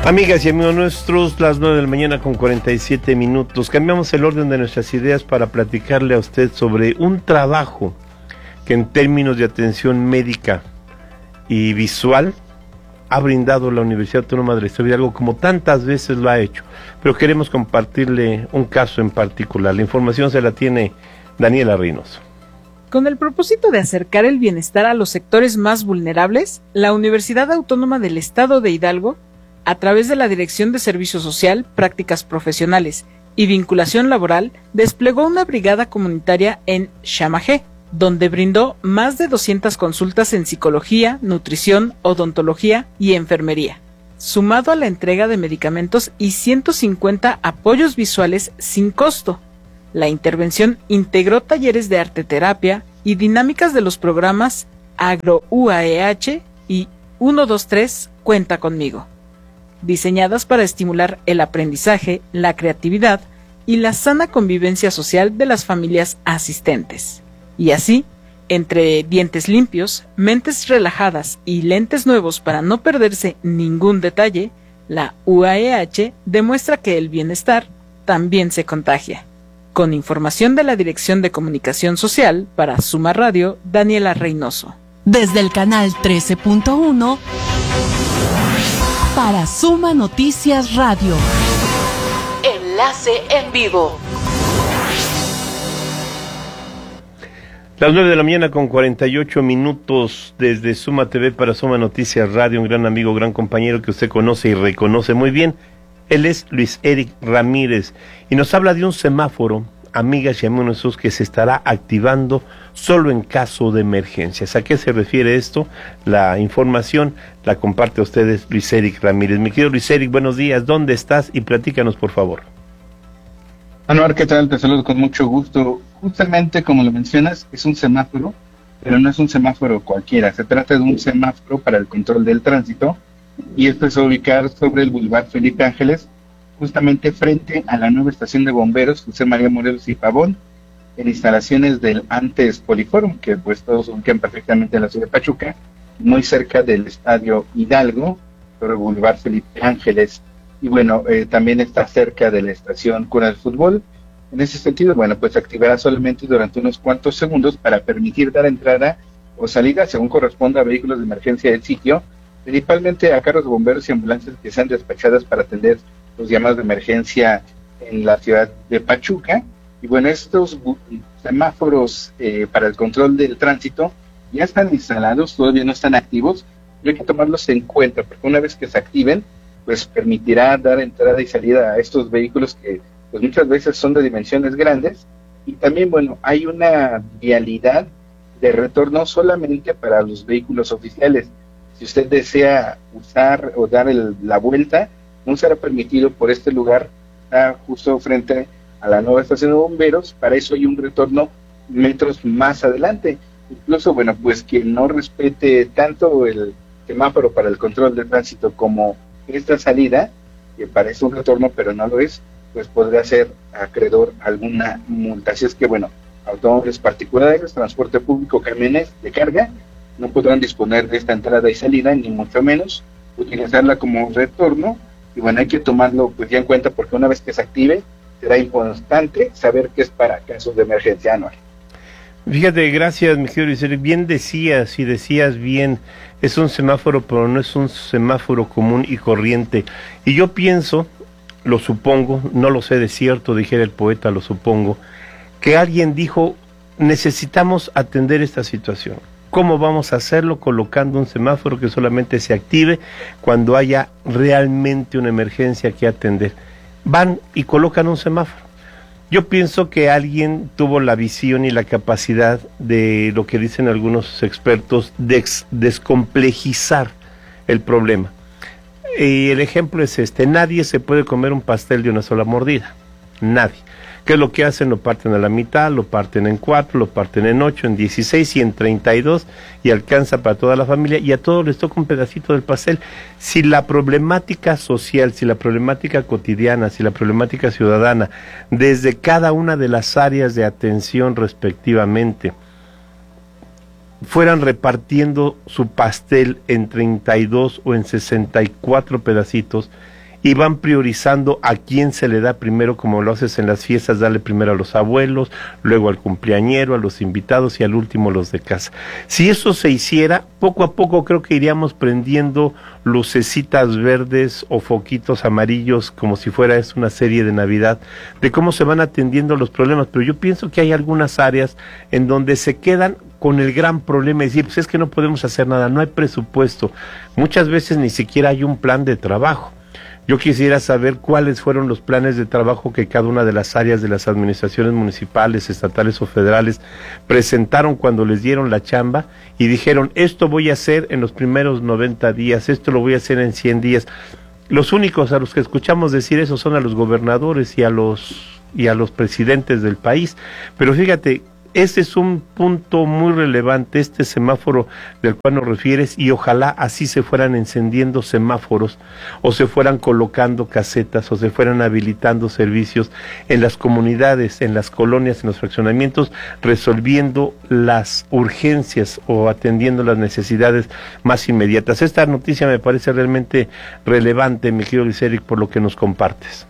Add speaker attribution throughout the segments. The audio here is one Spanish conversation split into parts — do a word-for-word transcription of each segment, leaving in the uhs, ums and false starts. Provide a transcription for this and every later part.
Speaker 1: Amigas y amigos nuestros, las nueve de la mañana con cuarenta y siete minutos. Cambiamos el orden de nuestras ideas para platicarle a usted sobre un trabajo que en términos de atención médica y visual ha brindado la Universidad Autónoma del Estado de Hidalgo, como tantas veces lo ha hecho. Pero queremos compartirle un caso en particular. La información se la tiene Daniela Reynoso.
Speaker 2: Con el propósito de acercar el bienestar a los sectores más vulnerables, la Universidad Autónoma del Estado de Hidalgo, a través de la Dirección de Servicio Social, Prácticas Profesionales y Vinculación Laboral, desplegó una brigada comunitaria en Xamajé, donde brindó más de doscientas consultas en psicología, nutrición, odontología y enfermería, sumado a la entrega de medicamentos y ciento cincuenta apoyos visuales sin costo. La intervención integró talleres de arteterapia y dinámicas de los programas Agro U A E H y uno dos tres Cuenta Conmigo, diseñadas para estimular el aprendizaje, la creatividad y la sana convivencia social de las familias asistentes. Y así, entre dientes limpios, mentes relajadas y lentes nuevos para no perderse ningún detalle, la U A E H demuestra que el bienestar también se contagia. Con información de la Dirección de Comunicación Social, para Suma Radio, Daniela Reynoso.
Speaker 3: Desde el canal trece punto uno, para Suma Noticias Radio. Enlace en vivo.
Speaker 1: Las nueve de la mañana con cuarenta y ocho minutos desde Suma T V para Suma Noticias Radio, un gran amigo, gran compañero que usted conoce y reconoce muy bien. Él es Luis Eric Ramírez y nos habla de un semáforo, amigas y amigos nuestros, que se estará activando solo en caso de emergencias. ¿A qué se refiere esto? La información la comparte a ustedes Luis Eric Ramírez. Mi querido Luis Eric, buenos días, ¿dónde estás? Y platícanos, por favor.
Speaker 4: Anuar, ¿qué tal? Te saludo con mucho gusto. Justamente como lo mencionas, es un semáforo, pero no es un semáforo cualquiera. Se trata de un semáforo para el control del tránsito, y esto es ubicar sobre el Boulevard Felipe Ángeles, justamente frente a la nueva estación de bomberos José María Morelos y Pavón, en instalaciones del antes Poliforum, que pues todos ubican perfectamente en la ciudad de Pachuca, muy cerca del Estadio Hidalgo, sobre el Boulevard Felipe Ángeles, y bueno, eh, también está cerca de la estación Cuna del Fútbol. En ese sentido, bueno, pues se activará solamente durante unos cuantos segundos para permitir dar entrada o salida, según corresponda, a vehículos de emergencia del sitio, principalmente a carros de bomberos y ambulancias que sean despachadas para atender los llamados de emergencia en la ciudad de Pachuca. Y bueno, estos semáforos eh, para el control del tránsito ya están instalados, todavía no están activos, y hay que tomarlos en cuenta, porque una vez que se activen, pues permitirá dar entrada y salida a estos vehículos que pues muchas veces son de dimensiones grandes. Y también, bueno, hay una vialidad de retorno solamente para los vehículos oficiales. Si usted desea usar o dar el, la vuelta, no será permitido por este lugar, está justo frente a la nueva estación de bomberos. Para eso hay un retorno metros más adelante. Incluso, bueno, pues quien no respete tanto el semáforo para el control del tránsito como esta salida, que parece un retorno pero no lo es, pues podría ser acreedor a alguna multa. Así es que, bueno, automóviles particulares, transporte público, camiones de carga, no podrán disponer de esta entrada y salida, ni mucho menos utilizarla como retorno. Y bueno, hay que tomarlo pues ya en cuenta, porque una vez que se active, será importante saber que es para casos de emergencia anual.
Speaker 1: Fíjate, gracias, mi querido Luis Eric. Bien decías, y decías bien, es un semáforo, pero no es un semáforo común y corriente. Y yo pienso, lo supongo, no lo sé de cierto, dijera el poeta, lo supongo, que alguien dijo, necesitamos atender esta situación. ¿Cómo vamos a hacerlo? Colocando un semáforo que solamente se active cuando haya realmente una emergencia que atender. Van y colocan un semáforo. Yo pienso que alguien tuvo la visión y la capacidad de, lo que dicen algunos expertos, de descomplejizar el problema. Y el ejemplo es este: nadie se puede comer un pastel de una sola mordida. Nadie. ¿Qué es lo que hacen? Lo parten a la mitad, lo parten en cuatro, lo parten en ocho, en dieciséis y en treinta y dos, y alcanza para toda la familia, y a todos les toca un pedacito del pastel. Si la problemática social, si la problemática cotidiana, si la problemática ciudadana, desde cada una de las áreas de atención respectivamente, fueran repartiendo su pastel en treinta y dos o en sesenta y cuatro pedacitos, y van priorizando a quién se le da primero, como lo haces en las fiestas, darle primero a los abuelos, luego al cumpleañero, a los invitados y al último los de casa. Si eso se hiciera, poco a poco creo que iríamos prendiendo lucecitas verdes o foquitos amarillos, como si fuera es una serie de Navidad, de cómo se van atendiendo los problemas. Pero yo pienso que hay algunas áreas en donde se quedan con el gran problema de decir, pues es que no podemos hacer nada, no hay presupuesto. Muchas veces ni siquiera hay un plan de trabajo. Yo quisiera saber cuáles fueron los planes de trabajo que cada una de las áreas de las administraciones municipales, estatales o federales presentaron cuando les dieron la chamba y dijeron, esto voy a hacer en los primeros noventa días, esto lo voy a hacer en cien días. Los únicos a los que escuchamos decir eso son a los gobernadores y a los, y a los presidentes del país. Pero fíjate, ese es un punto muy relevante, este semáforo del cual nos refieres, y ojalá así se fueran encendiendo semáforos, o se fueran colocando casetas, o se fueran habilitando servicios en las comunidades, en las colonias, en los fraccionamientos, resolviendo las urgencias o atendiendo las necesidades más inmediatas. Esta noticia me parece realmente relevante, mi querido Luis Eric, por lo que nos compartes.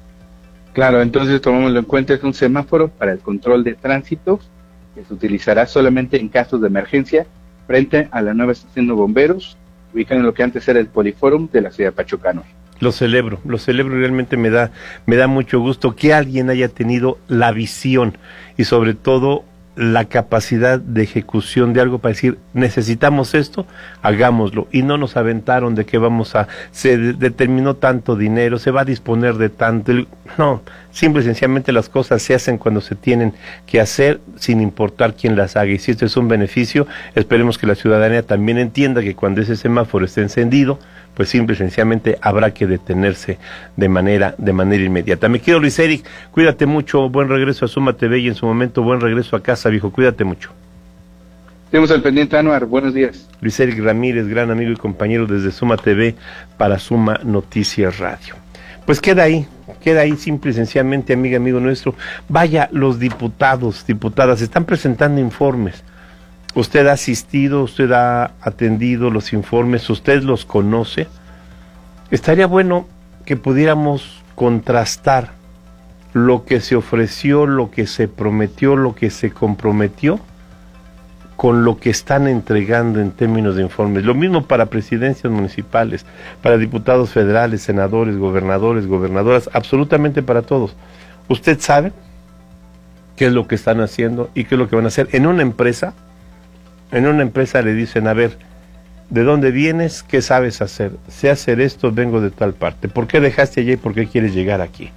Speaker 4: Claro, entonces tomémoslo en cuenta, es un semáforo para el control de tránsito que se utilizará solamente en casos de emergencia frente a la nueva estación de bomberos, ubicada en lo que antes era el Poliforum de la ciudad de Pachocano.
Speaker 1: Lo celebro, lo celebro y realmente me da, me da mucho gusto que alguien haya tenido la visión y sobre todo la capacidad de ejecución de algo para decir, necesitamos esto, hagámoslo, y no nos aventaron de que vamos a, se de, determinó tanto dinero, se va a disponer de tanto, no, simple y sencillamente las cosas se hacen cuando se tienen que hacer, sin importar quién las haga, y si esto es un beneficio, esperemos que la ciudadanía también entienda que cuando ese semáforo esté encendido, pues simple y sencillamente habrá que detenerse de manera, de manera inmediata. Mi querido Luis Eric, cuídate mucho, buen regreso a Suma T V y en su momento buen regreso a casa, viejo, cuídate mucho.
Speaker 4: Tenemos al pendiente, Anuar, buenos días.
Speaker 1: Luis Eric Ramírez, gran amigo y compañero desde Suma T V para Suma Noticias Radio. Pues queda ahí, queda ahí simple y sencillamente, amiga, amigo nuestro. Vaya, los diputados, diputadas, están presentando informes. Usted ha asistido, usted ha atendido los informes, usted los conoce. Estaría bueno que pudiéramos contrastar lo que se ofreció, lo que se prometió, lo que se comprometió, con lo que están entregando en términos de informes. Lo mismo para presidencias municipales, para diputados federales, senadores, gobernadores, gobernadoras, absolutamente para todos. Usted sabe qué es lo que están haciendo y qué es lo que van a hacer. En una empresa, en una empresa le dicen, a ver, ¿de dónde vienes? ¿Qué sabes hacer? Sé hacer esto, vengo de tal parte. ¿Por qué dejaste allá y por qué quieres llegar aquí?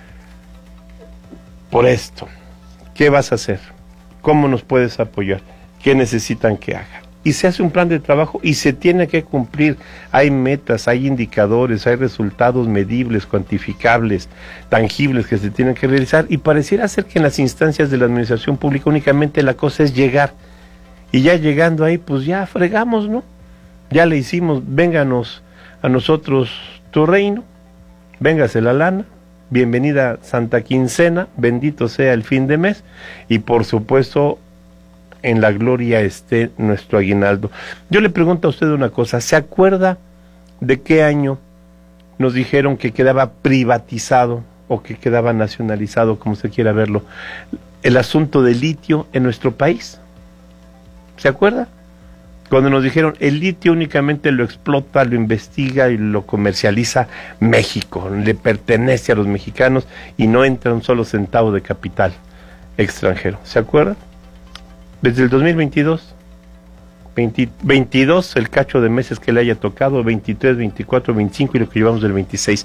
Speaker 1: Por esto. ¿Qué vas a hacer? ¿Cómo nos puedes apoyar? ¿Qué necesitan que haga? Y se hace un plan de trabajo y se tiene que cumplir. Hay metas, hay indicadores, hay resultados medibles, cuantificables, tangibles que se tienen que realizar, y pareciera ser que en las instancias de la administración pública únicamente la cosa es llegar. Y ya llegando ahí, pues ya fregamos, ¿no? Ya le hicimos, vénganos a nosotros tu reino, véngase la lana, bienvenida Santa Quincena, bendito sea el fin de mes, y por supuesto en la gloria esté nuestro aguinaldo. Yo le pregunto a usted una cosa, ¿se acuerda de qué año nos dijeron que quedaba privatizado o que quedaba nacionalizado, como usted quiera verlo, el asunto del litio en nuestro país? ¿Se acuerda? Cuando nos dijeron, el litio únicamente lo explota, lo investiga y lo comercializa México, le pertenece a los mexicanos y no entra un solo centavo de capital extranjero. ¿Se acuerda? Desde el dos mil veintidós, veinte, veintidós, el cacho de meses que le haya tocado, veintitrés, veinticuatro, veinticinco y lo que llevamos del veintiséis.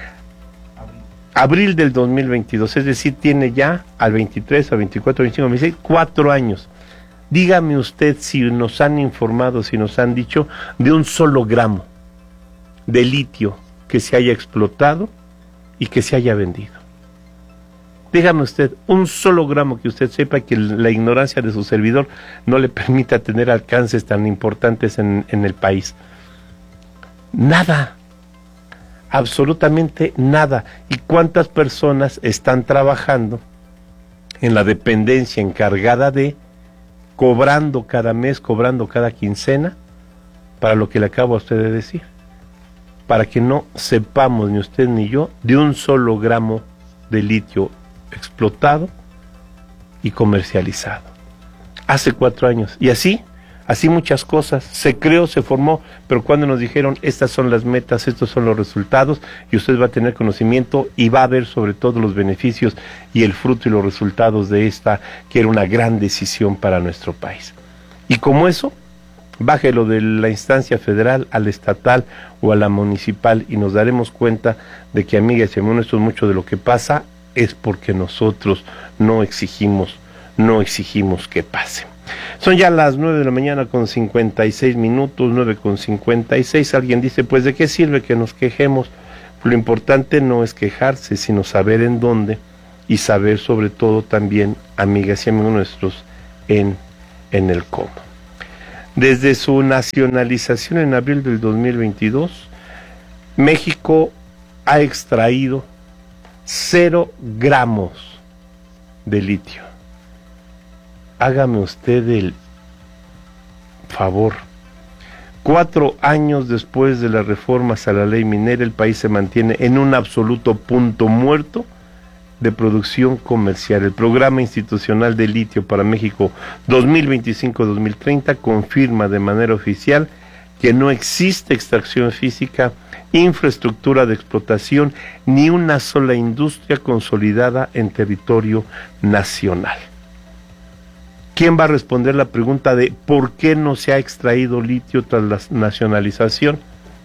Speaker 1: Abril del dos mil veintidós, es decir, tiene ya al veintitrés, al veinticuatro, veinticinco, veintiséis, cuatro años. Dígame usted si nos han informado, si nos han dicho de un solo gramo de litio que se haya explotado y que se haya vendido. Dígame usted, un solo gramo que usted sepa, que la ignorancia de su servidor no le permita tener alcances tan importantes en, en el país. Nada, absolutamente nada. ¿Y cuántas personas están trabajando en la dependencia encargada de, cobrando cada mes, cobrando cada quincena, para lo que le acabo a usted de decir? para que no sepamos ni usted ni yo de un solo gramo de litio explotado y comercializado. Hace cuatro años. Y así, así muchas cosas. Se creó, se formó, pero cuando nos dijeron, estas son las metas, estos son los resultados, y usted va a tener conocimiento y va a ver sobre todo los beneficios y el fruto y los resultados de esta, que era una gran decisión para nuestro país. Y como eso, bájelo de la instancia federal a la estatal o a la municipal y nos daremos cuenta de que, amigas y amigos, esto es mucho de lo que pasa, es porque nosotros no exigimos, no exigimos que pase. Son ya las nueve de la mañana con cincuenta y seis minutos, nueve con cincuenta y seis. Alguien dice, pues ¿de qué sirve que nos quejemos? Lo importante no es quejarse, sino saber en dónde y saber sobre todo también, amigas y amigos nuestros, en, en el cómo. Desde su nacionalización en abril del dos mil veintidós, México ha extraído cero gramos de litio. Hágame usted el favor. Cuatro años después de las reformas a la ley minera, el país se mantiene en un absoluto punto muerto de producción comercial. El Programa Institucional de Litio para México dos mil veinticinco a dos mil treinta confirma de manera oficial que no existe extracción física, infraestructura de explotación, ni una sola industria consolidada en territorio nacional. ¿Quién va a responder la pregunta de por qué no se ha extraído litio tras la nacionalización?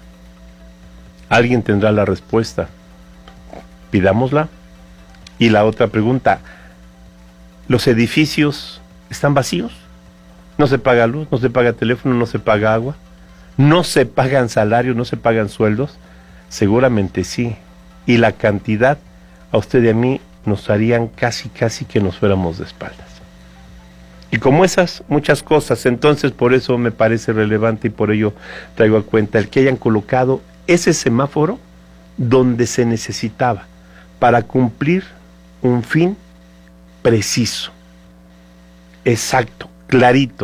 Speaker 1: Alguien tendrá la respuesta. Pidámosla. Y la otra pregunta, ¿los edificios están vacíos? ¿No se paga luz, no se paga teléfono, no se paga agua? ¿No se pagan salarios, no se pagan sueldos? Seguramente sí. Y la cantidad, a usted y a mí, nos harían casi, casi que nos fuéramos de espaldas. Y como esas, muchas cosas. Entonces, por eso me parece relevante y por ello traigo a cuenta el que hayan colocado ese semáforo donde se necesitaba para cumplir un fin preciso, exacto, clarito.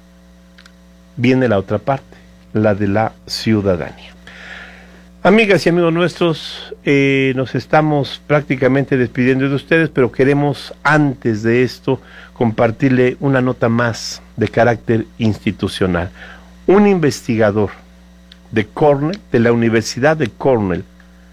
Speaker 1: Viene la otra parte, la de la ciudadanía. Amigas y amigos nuestros, eh, nos estamos prácticamente despidiendo de ustedes, pero queremos antes de esto compartirle una nota más de carácter institucional. Un investigador de Cornell, de la Universidad de Cornell,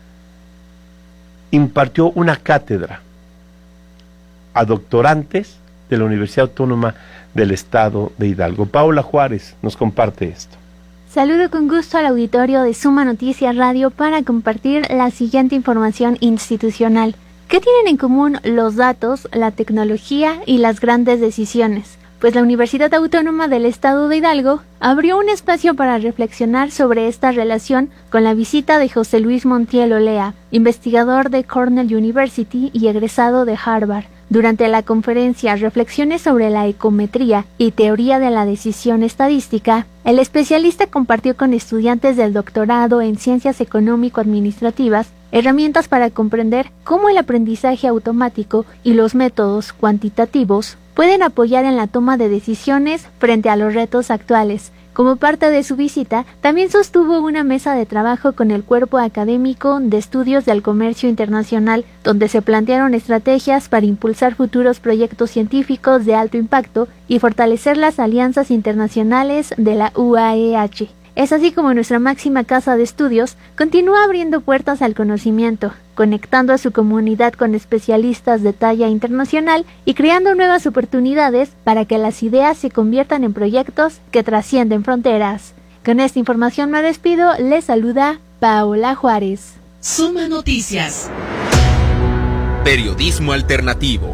Speaker 1: impartió una cátedra a doctorantes de la Universidad Autónoma del Estado de Hidalgo. Paola Juárez nos comparte esto.
Speaker 5: Saludo con gusto al auditorio de Suma Noticias Radio para compartir la siguiente información institucional. ¿Qué tienen en común los datos, la tecnología y las grandes decisiones? Pues la Universidad Autónoma del Estado de Hidalgo abrió un espacio para reflexionar sobre esta relación con la visita de José Luis Montiel Olea, investigador de Cornell University y egresado de Harvard. Durante la conferencia Reflexiones sobre la ecometría y teoría de la decisión estadística, el especialista compartió con estudiantes del doctorado en Ciencias Económico-Administrativas herramientas para comprender cómo el aprendizaje automático y los métodos cuantitativos pueden apoyar en la toma de decisiones frente a los retos actuales. Como parte de su visita, también sostuvo una mesa de trabajo con el Cuerpo Académico de Estudios del Comercio Internacional, donde se plantearon estrategias para impulsar futuros proyectos científicos de alto impacto y fortalecer las alianzas internacionales de la U A E H. Es así como nuestra máxima casa de estudios continúa abriendo puertas al conocimiento, conectando a su comunidad con especialistas de talla internacional y creando nuevas oportunidades para que las ideas se conviertan en proyectos que trascienden fronteras. Con esta información me despido, les saluda Paola Juárez.
Speaker 3: Suma Noticias.
Speaker 6: Periodismo alternativo.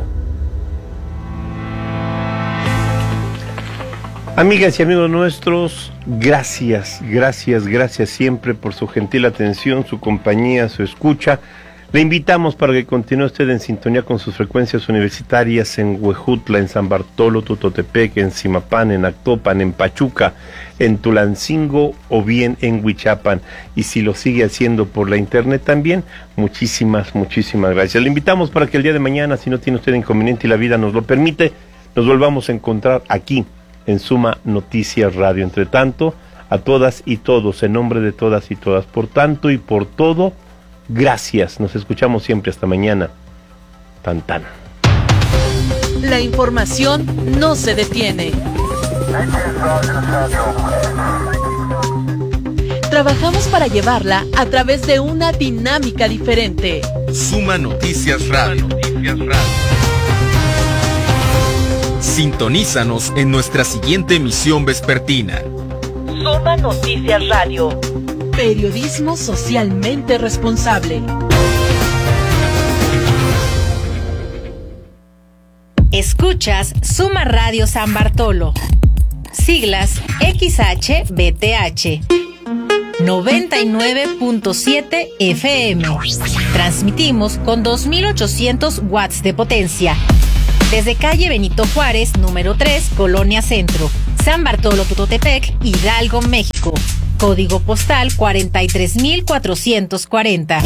Speaker 1: Amigas y amigos nuestros, gracias, gracias, gracias siempre por su gentil atención, su compañía, su escucha. Le invitamos para que continúe usted en sintonía con sus frecuencias universitarias en Huejutla, en San Bartolo, Tototepec, en Zimapán, en Actopan, en Pachuca, en Tulancingo o bien en Huichapan. Y si lo sigue haciendo por la internet también, muchísimas, muchísimas gracias. Le invitamos para que el día de mañana, si no tiene usted inconveniente y la vida nos lo permite, nos volvamos a encontrar aquí en Suma Noticias Radio. Entre tanto, a todas y todos, en nombre de todas y todas. Por tanto y por todo, gracias. Nos escuchamos siempre. Hasta mañana. Tan tan.
Speaker 3: La información no se detiene. Trabajamos para llevarla a través de una dinámica diferente.
Speaker 6: Suma Noticias Radio. Sintonízanos en nuestra siguiente emisión vespertina.
Speaker 3: Suma Noticias Radio. Periodismo socialmente responsable.
Speaker 7: Escuchas Suma Radio San Bartolo. Siglas X H B T H. noventa y nueve punto siete F M. Transmitimos con dos mil ochocientos watts de potencia. Desde calle Benito Juárez, número tres, Colonia Centro, San Bartolo Tutotepec, Hidalgo, México. Código postal cuarenta y tres mil cuatrocientos cuarenta.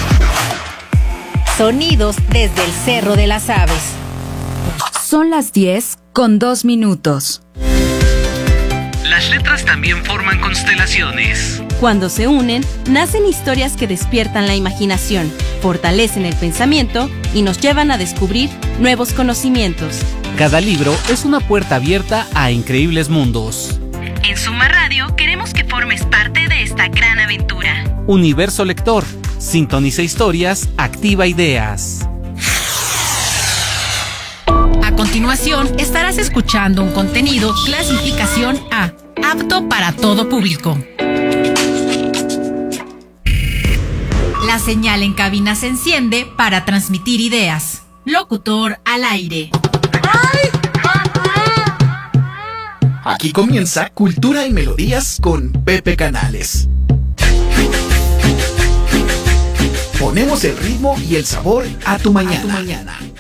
Speaker 7: Sonidos desde el Cerro de las Aves.
Speaker 8: Son las diez con dos minutos.
Speaker 9: Las letras también forman constelaciones.
Speaker 10: Cuando se unen, nacen historias que despiertan la imaginación, fortalecen el pensamiento y nos llevan a descubrir nuevos conocimientos.
Speaker 11: Cada libro es una puerta abierta a increíbles mundos.
Speaker 10: En Suma Radio queremos que formes parte de esta gran aventura.
Speaker 11: Universo Lector. Sintoniza historias, activa ideas.
Speaker 3: A continuación, estarás escuchando un contenido clasificación A, apto para todo público. La señal en cabina se enciende para transmitir ideas. Locutor al aire.
Speaker 12: Aquí comienza Cultura y Melodías con Pepe Canales. Ponemos el ritmo y el sabor a tu mañana. A tu mañana.